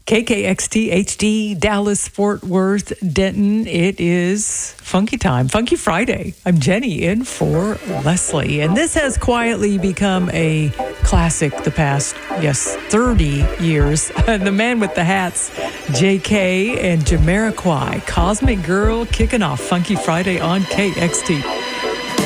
KKXT HD, Dallas, Fort Worth, Denton. It is Funky Time, Funky Friday. I'm Jenny in for Leslie. And this has quietly become a classic the past, 30 years. The Man with the Hats, JK and Jamiroquai. Cosmic Girl kicking off Funky Friday on KXT.